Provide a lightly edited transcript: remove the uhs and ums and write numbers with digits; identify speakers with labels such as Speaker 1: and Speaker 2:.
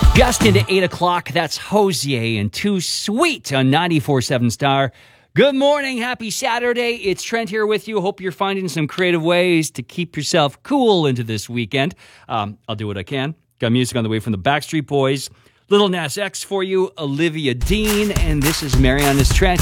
Speaker 1: Just into 8 o'clock, that's Hosier and Too Sweet on 94.7 Star. Good morning, happy Saturday. It's Trent here with you. Hope you're finding some creative ways to keep yourself cool into this weekend. I'll do what I can. Got music on the way from the Backstreet Boys, Little Nas X for you, Olivia Dean, and this is Mariana's Trent.